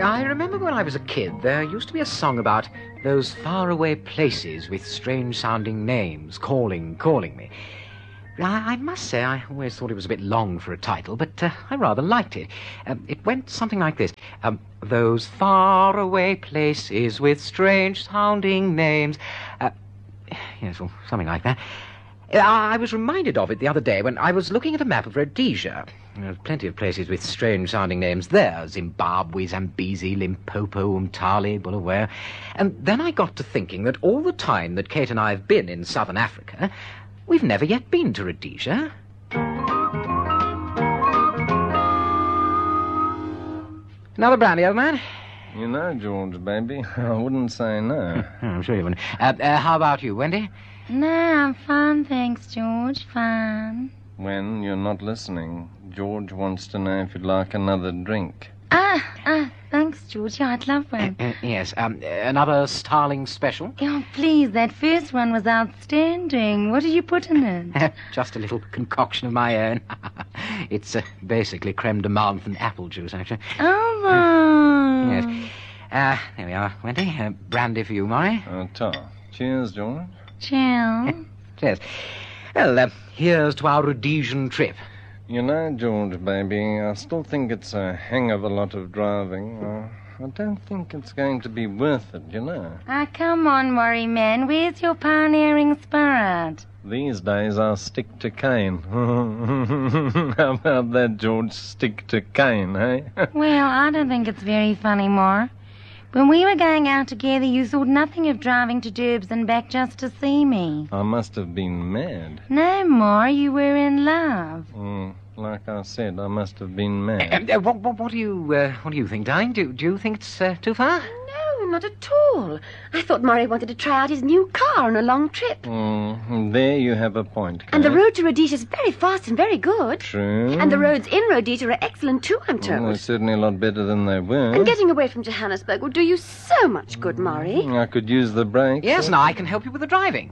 I remember when I was a kid, there used to be a song about those faraway places with strange-sounding names calling me. I must say I always thought it was a bit long for a title, but I rather liked it. It went something like this. Those faraway places with strange-sounding names. Yes, well, something like that. I was reminded of it the other day when I was looking at a map of Rhodesia. There's plenty of places with strange-sounding names there. Zimbabwe, Zambezi, Limpopo, Umtali, Bulawayo. And then I got to thinking that all the time that Kate and I have been in southern Africa, we've never yet been to Rhodesia. Another brandy, old man? You know, George, baby, I wouldn't say no. I'm sure you wouldn't. How about you, Wendy? No, I'm fine, thanks, George. Fine. When you're not listening, George wants to know if you'd like another drink. Thanks, George. Yeah, I'd love one. Yes, another Starling special? Oh, please, that first one was outstanding. What did you put in it? Just a little concoction of my own. It's basically creme de menthe and apple juice, actually. Oh, Yes. There we are, Wendy. Brandy for you, Maury. Cheers, George. Chill. Cheers. Well, here's to our Rhodesian trip. You know, George, baby, I still think it's a hang of a lot of driving. I don't think it's going to be worth it, you know. Come on, Maury, man. Where's your pioneering spirit? These days I'll stick to cane. How about that, George? Stick to cane, eh? Well, I don't think it's very funny, Mar. When we were going out together, you thought nothing of driving to Durbs and back just to see me. I must have been mad. No, Mar, you were in love. Like I said, I must have been mad. What do you think, darling? Do you think it's too far? No, not at all. I thought Murray wanted to try out his new car on a long trip. There you have a point, Kate. And the road to Rhodesia is very fast and very good. True. And the roads in Rhodesia are excellent too, I'm told. They're certainly a lot better than they were. And getting away from Johannesburg will do you so much good, Murray. I could use the brakes. Yes, and I can help you with the driving.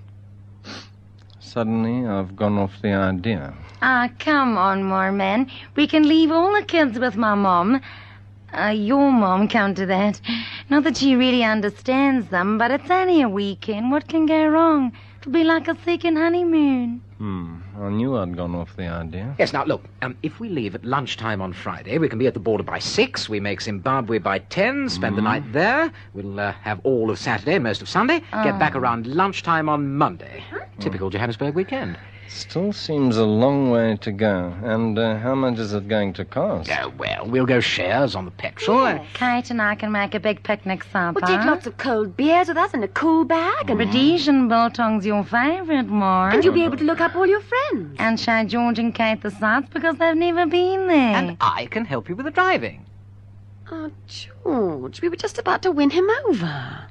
Suddenly, I've gone off the idea. Come on, Moorman. We can leave all the kids with my mom. Your mom, come to that. Not that she really understands them, but it's only a weekend. What can go wrong? It'll be like a second honeymoon. I knew I'd gone off the idea. Yes, now, look, if we leave at lunchtime on Friday, we can be at the border by 6. We make Zimbabwe by 10, spend the night there. We'll have all of Saturday, most of Sunday. Get back around lunchtime on Monday. Typical Johannesburg weekend. Still seems a long way to go. And how much is it going to cost? Oh, well, we'll go shares on the petrol. Yes. Kate and I can make a big picnic supper. We'll take lots of cold beers with us and a cool bag. And Rhodesian biltong's your favourite, Moore. And you'll be able to look up all your friends. And show George and Kate the sights because they've never been there. And I can help you with the driving. Oh, George, we were just about to win him over.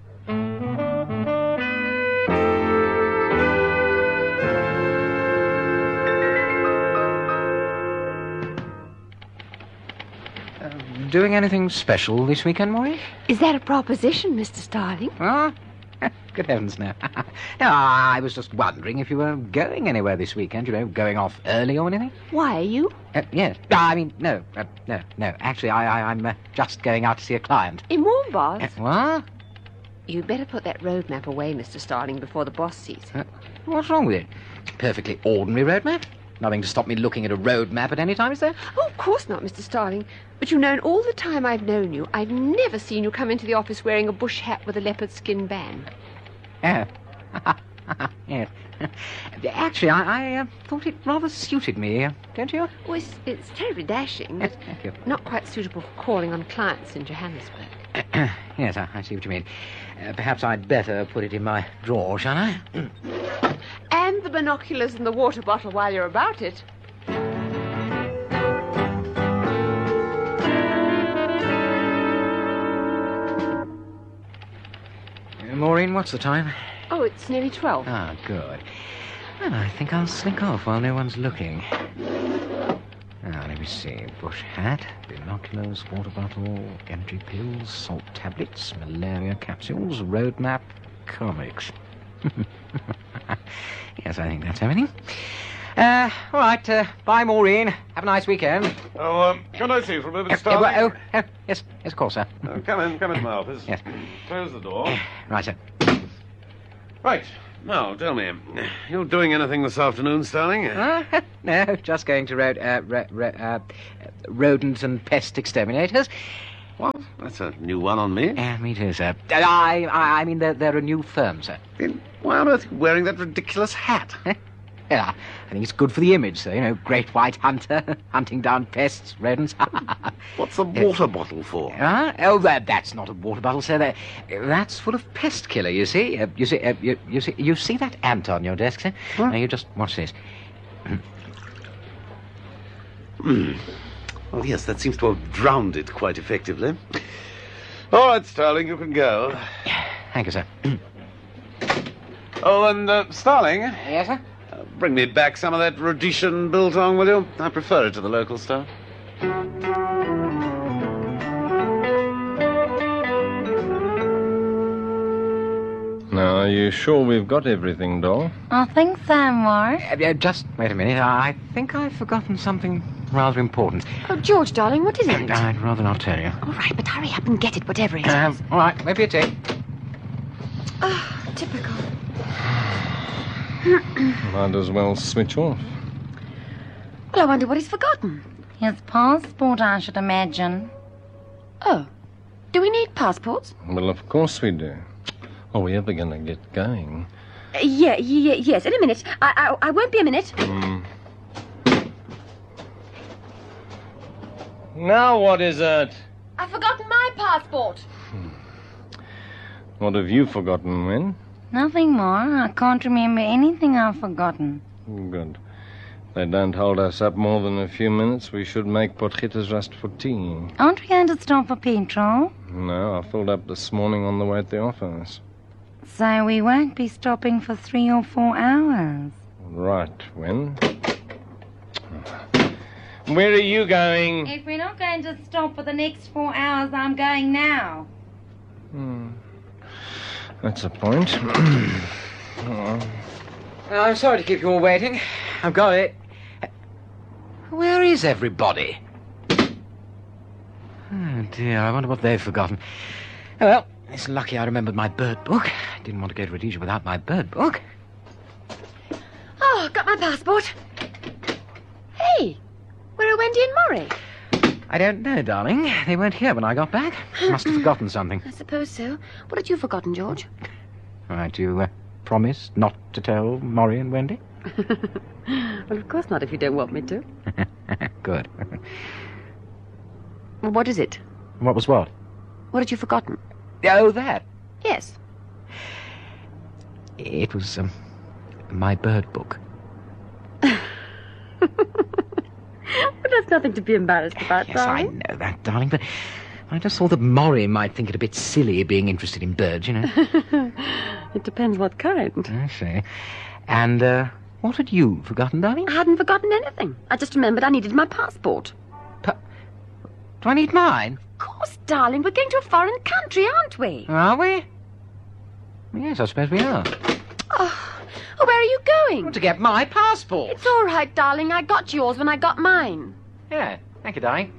Doing anything special this weekend, Maureen? Is that a proposition, Mr. Starling? Oh, good heavens, no. No, I was just wondering if you were going anywhere this weekend, going off early or anything. Why are you? Yes. I mean, no. Actually, I'm just going out to see a client. In Warmbath? What? You'd better put that road map away, Mr. Starling, before the boss sees it. What's wrong with it? It's a perfectly ordinary road map. Nothing to stop me looking at a road map at any time, is there? Oh, of course not, Mr. Starling. But you know, in all the time I've known you, I've never seen you come into the office wearing a bush hat with a leopard skin band. Oh. Yes. Actually, I thought it rather suited me, don't you? Oh, it's terribly dashing, but Thank you. not quite suitable for calling on clients in Johannesburg. Yes, I see what you mean. Perhaps I'd better put it in my drawer, shall I? And the binoculars and the water bottle while you're about it. Maureen, what's the time? Oh, it's nearly 12. Ah, good. Well, I think I'll slink off while no one's looking. Now, let me see. Bush hat, binoculars, water bottle, energy pills, salt tablets, malaria capsules, road map, comics. Yes, I think that's everything. All right, bye, Maureen. Have a nice weekend. Oh, can I see you for a moment, Starling? Yes, of course, sir. Come into my office. Yes. Close the door. Right, sir. Right. Now, tell me, you doing anything this afternoon, Starling? No, just going to rodent and pest exterminators. What? That's a new one on me. Me too, sir. I mean, they're a new firm, sir. Then why on earth are you wearing that ridiculous hat? Yeah, I think it's good for the image, sir. You know, great white hunter, hunting down pests, rodents. What's the water bottle for? That's not a water bottle, sir. That's full of pest killer, you see. You see that ant on your desk, sir? Huh? Now, you just watch this. Well, yes, that seems to have drowned it quite effectively. All right, Starling, you can go. Thank you, sir. Oh, and, Starling, Yes, sir? bring me back some of that Rhodesian biltong, will you? I prefer it to the local stuff. Now, are you sure we've got everything, doll? I think so, Mark. Just wait a minute. I think I've forgotten something rather important. Oh, George, darling, what is it? I'd rather not tell you. All right, but hurry up and get it, whatever it is. All right, maybe a tea. Oh, typical. Might as well switch off. Well, I wonder what he's forgotten. His passport, I should imagine. Oh, do we need passports? Well, of course we do. Are we ever going to get going? Yes, in a minute. I won't be a minute. Now what is it? I've forgotten my passport. What have you forgotten, Wen? Nothing more. I can't remember anything I've forgotten. Good. If they don't hold us up more than a few minutes, we should make Potgietersrust for tea. Aren't we going to stop for petrol? No, I filled up this morning on the way to the office. So we won't be stopping for 3 or 4 hours. Right, Wen. Where are you going? If we're not going to stop for the next 4 hours, I'm going now. That's a point. I'm sorry to keep you all waiting. I've got it. Where is everybody? Oh, dear, I wonder what they've forgotten. Oh, well, it's lucky I remembered my bird book. I didn't want to go to Rhodesia without my bird book. Oh, got my passport. Hey, where are Wendy and Murray? I don't know, darling. They weren't here when I got back. Must have forgotten something. I suppose so. What had you forgotten, George? Right, you promise not to tell Murray and Wendy? Well, of course not, if you don't want me to. Good. Well, what is it? What was what? What had you forgotten? Oh, that. Yes. It was, my bird book. But that's nothing to be embarrassed about, Yes, I darling. know that, darling, but I just thought that Murray might think it a bit silly being interested in birds, you know. It depends what kind. I see. And, what had you forgotten, darling? I hadn't forgotten anything. I just remembered I needed my passport. Do I need mine? Of course, darling. We're going to a foreign country, aren't we? Are we? Yes, I suppose we are. Oh, where are you going? To get my passport. It's all right, darling. I got yours when I got mine. Yeah, thank you, darling.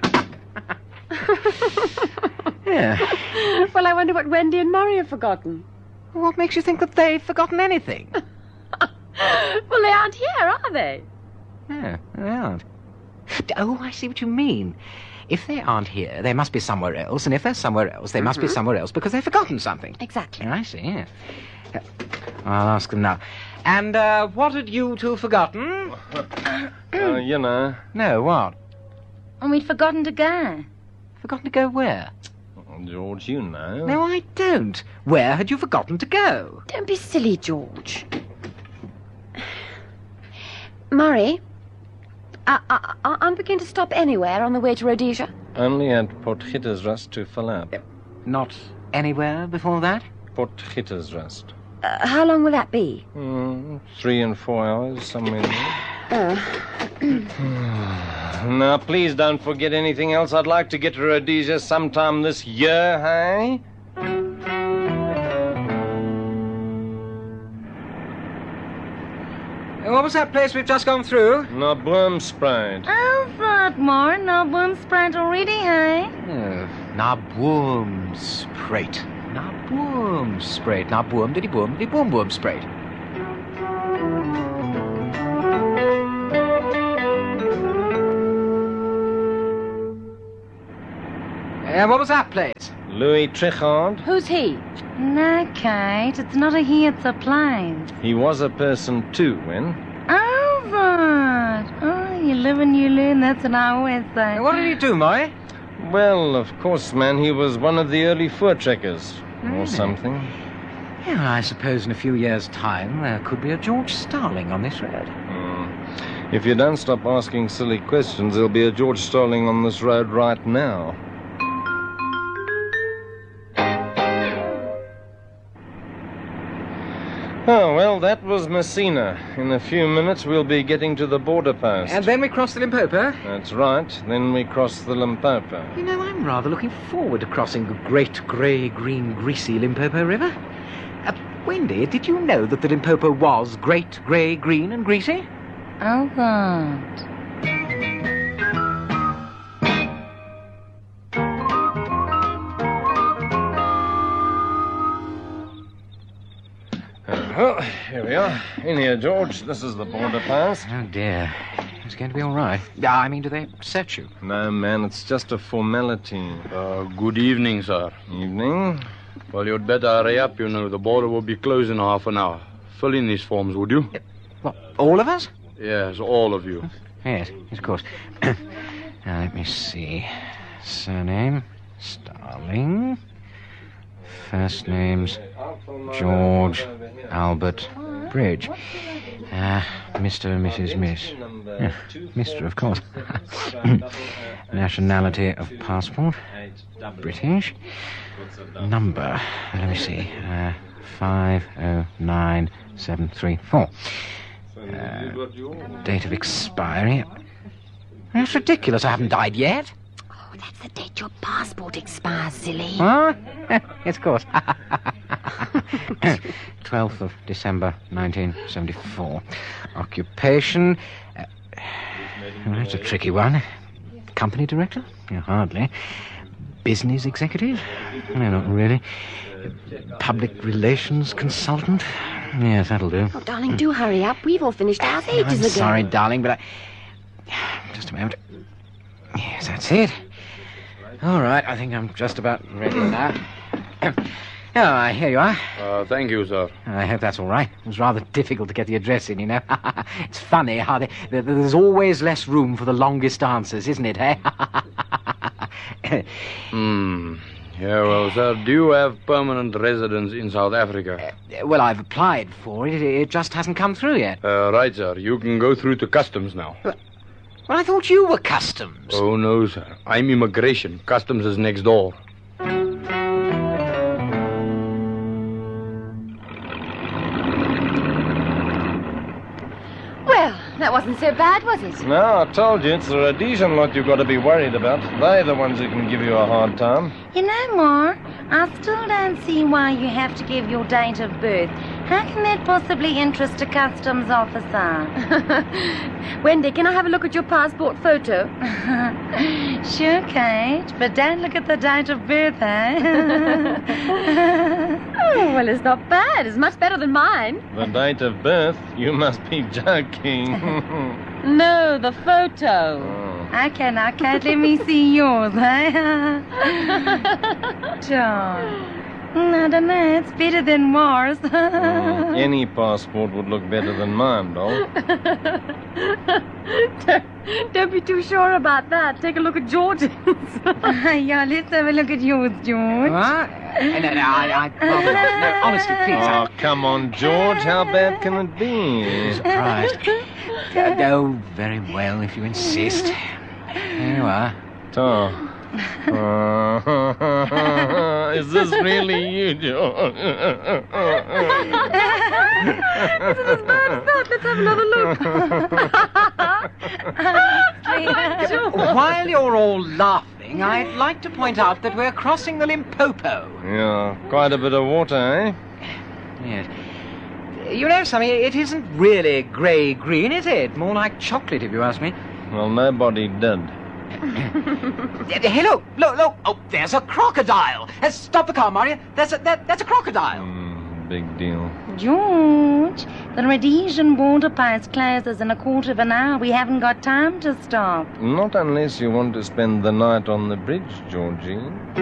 Yeah. Well, I wonder what Wendy and Murray have forgotten. What makes you think that they've forgotten anything? Well, they aren't here, are they? Yeah, they aren't. Oh, I see what you mean. If they aren't here, they must be somewhere else, and if they're somewhere else, they must be somewhere else because they've forgotten something. Exactly. I see, yes. I'll ask them now. And, what had you two forgotten? You know. No, what? And we'd forgotten to go. Forgotten to go where? George, you know. No, I don't. Where had you forgotten to go? Don't be silly, George. Murray, aren't we going to stop anywhere on the way to Rhodesia? Only at Potgietersrust to fill up. Not anywhere before that? Potgietersrust. How long will that be? 3 and 4 hours, somewhere there. Oh. Now, please don't forget anything else. I'd like to get to Rhodesia sometime this year, hey? What was that place we've just gone through? Naboomspruit. Oh, Throckmore, no Boomspruit already, hey? Oh, Naboomspruit. Naboomspruit. Naboom, diddy boom, diddy boom, boom, spruit. What was that place? Louis Trichardt. Who's he? No, Kate, it's not a he, it's a place. He was a person too, Wen. Oh, that. Oh, you live and you learn, that's what I always say. What did he do, Murray? Well, of course, man, he was one of the early Voortrekkers. Really? Or something. Yeah, I suppose in a few years' time there could be a George Starling on this road. If you don't stop asking silly questions, there'll be a George Starling on this road right now. Oh, well, that was Messina. In a few minutes, we'll be getting to the border post. And then we cross the Limpopo. That's right. Then we cross the Limpopo. You know, I'm rather looking forward to crossing the great grey, green, greasy Limpopo River. Wendy, did you know that the Limpopo was great, grey, green and greasy? Oh, that. Oh, here we are. In here, George. This is the border post. Oh, dear. It's going to be all right. I mean, do they search you? No, man, it's just a formality. Good evening, sir. Evening. Well, you'd better hurry up. You know, the border will be closed in half an hour. Fill in these forms, would you? What, all of us? Yes, all of you. Yes, of course. Now, let me see. Surname, Starling. First names, George Albert Bridge. Mr. and Mrs. Miss. Yeah, Mr., of course. Nationality of passport, British. Number, let me see, 509734. Date of expiry. That's ridiculous, I haven't died yet. Oh, that's the date your passport expires, silly. Huh? Yes, of course. 12th of December, 1974. Occupation. Well, that's a tricky one. Company director? Yeah, hardly. Business executive? No, not really. Public relations consultant? Yes, that'll do. Oh, darling, do hurry up. We've all finished ours ages ago. I'm sorry, darling, but just a moment. Yes, that's it. All right, I think I'm just about ready now. Oh, here you are. Thank you, sir. I hope that's all right. It was rather difficult to get the address in, you know. It's funny how there's always less room for the longest answers, isn't it, eh? Yeah, well, sir, do you have permanent residence in South Africa? Well, I've applied for it. It just hasn't come through yet. Right, sir. You can go through to customs now. Well, I thought you were customs. Oh, no, sir. I'm immigration. Customs is next door. Well, that wasn't so bad, was it? No, I told you, it's the Rhodesian lot you've got to be worried about. They're the ones who can give you a hard time. You know, Ma, I still don't see why you have to give your date of birth. How can that possibly interest a customs officer? Wendy, can I have a look at your passport photo? Sure, Kate, but don't look at the date of birth, eh? Oh, well, it's not bad. It's much better than mine. The date of birth? You must be joking. No, the photo. Okay, now, Kate, let me see yours, eh? John. I don't know, it's better than Mars. Any passport would look better than mine, doll. Don't be too sure about that. Take a look at George's. Yeah, let's have a look at yours, George. What? No, honestly, please. Oh, come on, George. How bad can it be? I'm surprised. Oh, very well, if you insist. Here you are. Tom. Is this really you, George? This is as bad as that. Let's have another look. While you're all laughing, I'd like to point out that we're crossing the Limpopo. Yeah, quite a bit of water, eh? Yes. You know something, it isn't really grey-green, is it? More like chocolate, if you ask me. Well, nobody did. Hey, look! Oh, there's a crocodile! Stop the car, Maria. That's a crocodile. Big deal. George, the Rhodesian border post closes in a quarter of an hour. We haven't got time to stop. Not unless you want to spend the night on the bridge, Georgie.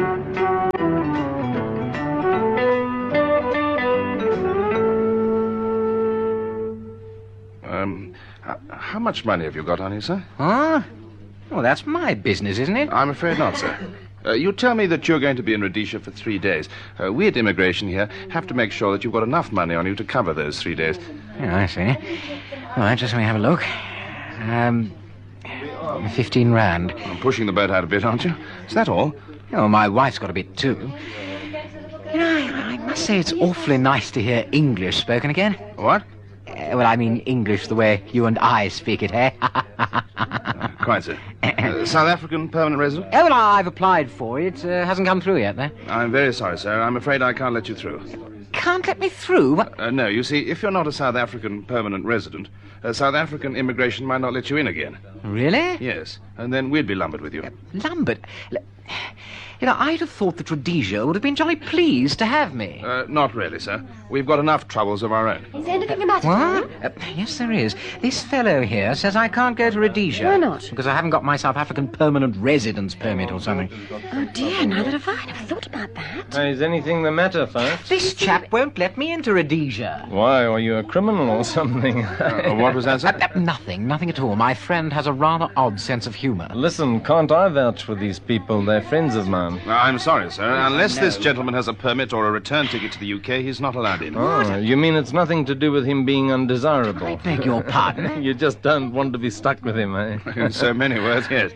How much money have you got on you, sir? Huh? Well, that's my business, isn't it? I'm afraid not, sir. You tell me that you're going to be in Rhodesia for 3 days. We at immigration here have to make sure that you've got enough money on you to cover those 3 days. Yeah, I see. All right, just let me have a look. 15 rand. I'm pushing the boat out a bit, aren't you? Is that all? Oh, my wife's got a bit too. You know, I must say it's awfully nice to hear English spoken again. What? Well, I mean English the way you and I speak it, eh? Quite, sir. South African permanent resident? Oh, well, I've applied for it. Hasn't come through yet, though. I'm very sorry, sir. I'm afraid I can't let you through. Can't let me through? What? No, you see, if you're not a South African permanent resident, South African immigration might not let you in again. Really? Yes, and then we'd be lumbered with you. Lumbered? You know, I'd have thought that Rhodesia would have been jolly pleased to have me. Not really, sir. We've got enough troubles of our own. Is there anything the matter? What? Yes, there is. This fellow here says I can't go to Rhodesia. Why not? Because I haven't got my South African permanent residence permit or something. Oh, dear, neither have I. Never thought about that. Is anything the matter, folks? This chap won't let me into Rhodesia. Why, are you a criminal or something? What was that, sir? Nothing at all. My friend has a rather odd sense of humour. Listen, can't I vouch for these people? They're friends of mine. I'm sorry, sir. Unless this gentleman has a permit or a return ticket to the UK, he's not allowed in. Oh, you mean it's nothing to do with him being undesirable? I beg your pardon? You just don't want to be stuck with him, eh? In so many words, yes.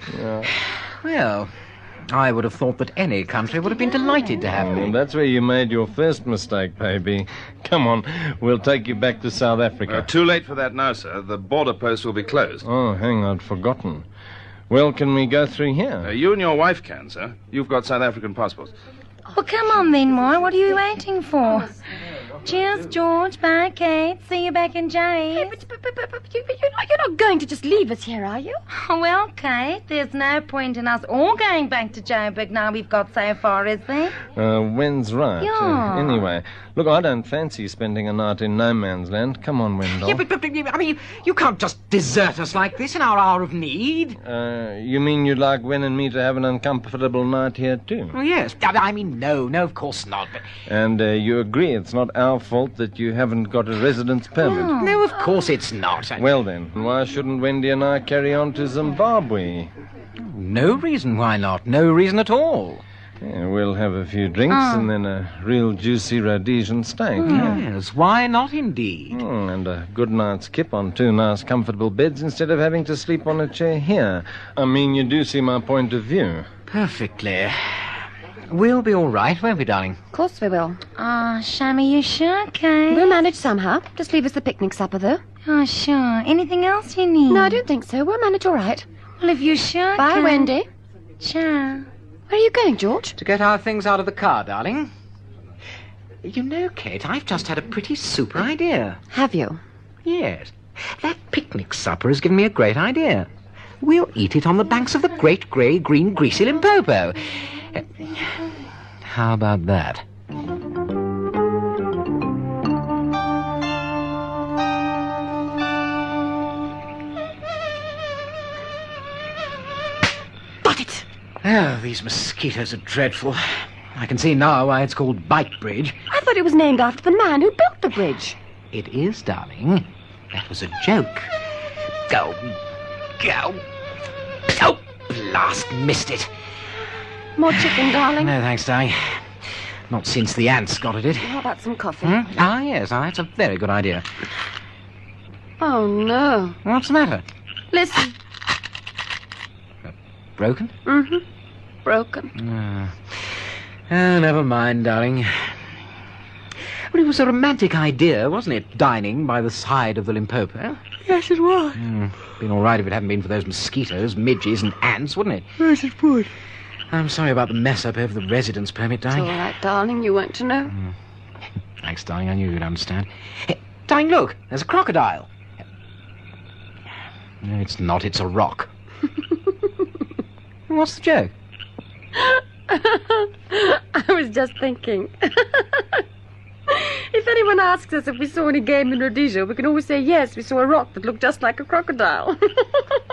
Well, I would have thought that any country would have been delighted to have Well, me. that's where you made your first mistake, baby. Come on, we'll take you back to South Africa. Too late for that now, sir. The border post will be closed. Oh, hang on, I'd forgotten. Well, can we go through here? You and your wife can, sir. You've got South African passports. Well, come on then, Moy. What are you waiting for? Cheers, George. Bye, Kate. See you back in jail. But you're not going to just leave us here, are you? Oh, well, Kate, there's no point in us all going back to Joburg now we've got so far, is there? Wen's right. Yeah. Anyway, look, I don't fancy spending a night in no man's land. Come on, Wendell. Yeah, but I mean, you can't just desert us like this in our hour of need. You mean you'd like Wen and me to have an uncomfortable night here, too? Oh, yes. I mean, no, of course not. But... And you agree it's not our fault that you haven't got a residence permit? No, of course it's not. Well, then, why shouldn't Wendy and I carry on to Zimbabwe? No reason why not. No reason at all. Yeah, we'll have a few drinks and then a real juicy Rhodesian steak. Yes, why not indeed? And a good night's kip on 2 nice comfortable beds instead of having to sleep on a chair here. I mean, you do see my point of view. Perfectly. We'll be all right, won't we, darling? Of course we will. Oh, Sham, are you sure, Kate? We'll manage somehow. Just leave us the picnic supper, though. Oh, sure. Anything else you need? No, I don't think so. We'll manage all right. Well, if you're sure, Bye, Kate. Wendy. Sure. Where are you going, George? To get our things out of the car, darling. You know, Kate, I've just had a pretty super idea. Have you? Yes. That picnic supper has given me a great idea. We'll eat it on the banks of the great grey green greasy Limpopo. How about that? Got it! Oh, these mosquitoes are dreadful. I can see now why it's called Bite Bridge. I thought it was named after the man who built the bridge. It is, darling. That was a joke. Go. Oh, blast, missed it. More chicken, darling. No, thanks, darling. Not since the ants got at it. How about some coffee? Ah, yes, that's a very good idea. Oh, no. What's the matter? Listen. Broken? Mm-hmm. Broken. Oh, never mind, darling. Well, it was a romantic idea, wasn't it? Dining by the side of the Limpopo. Yes, it was. Been all right if it hadn't been for those mosquitoes, midges, and ants, wouldn't it? Yes, it would. I'm sorry about the mess up over the residence permit, It's darling. all right, darling. You weren't to know. Thanks, darling. I knew you'd understand. Darling, look, there's a crocodile. No, it's not, it's a rock. What's the joke? I was just thinking. If anyone asks us if we saw any game in Rhodesia, we can always say yes, we saw a rock that looked just like a crocodile.